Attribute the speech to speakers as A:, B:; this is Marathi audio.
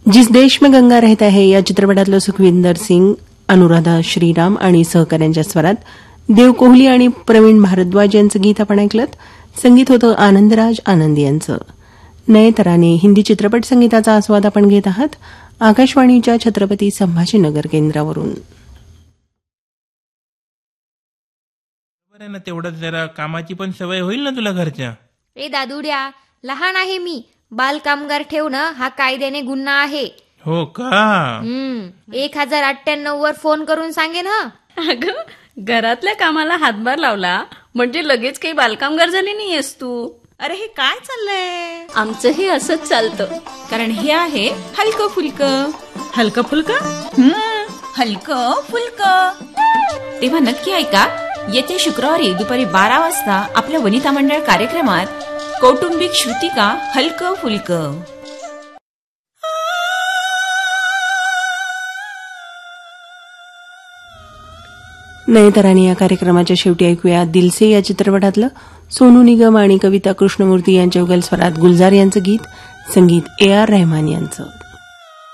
A: जिस देश में गंगा रहता है या चित्रपटातलं सुखविंदर सिंग, अनुराधा श्रीराम आणि सहकाऱ्यांच्या स्वरात देव कोहली आणि प्रवीण भारद्वाज यांचं गीत आपण ऐकलं. संगीत होतं आनंदराज आनंद यांचं. नयनताराने हिंदी चित्रपट संगीताचा आस्वाद आपण घेत आहात आकाशवाणीच्या छत्रपती संभाजीनगर केंद्रावरून.
B: ना तेवढंच जरा कामाची पण सवय होईल ना तुला घरच्या.
C: ए दादुड्या, लहान आहे मी. बाल कामगार ठेवणं हा कायद्याने गुन्हा आहे.
B: हो का?
C: 1098 वर फोन करून सांगेन.
D: अगं, घरातल्या कामाला हातभार लावला म्हणजे लगेच काही बालकामगार झाली नाहीयेस तू.
E: अरे हे काय चाललंय?
D: आमचंही असंच चालतं,
E: कारण हे आहे हलकं फुलकं.
F: हलकं फुलकं?
E: हलकं फुलकं. तेव्हा नक्की ऐका, येत्या शुक्रवारी दुपारी 12 वाजता आपल्या वनिता मंडळ कार्यक्रमात कौटुंबिक श्रुतिका हलकं फुलकं.
A: नयनताराने या कार्यक्रमाच्या शेवटी ऐकूया दिल से या चित्रपटातलं सोनू निगम आणि कविता कृष्णमूर्ती यांच्या युगल स्वरात गुलजार यांचं गीत, संगीत A.R. रहमान यांचं.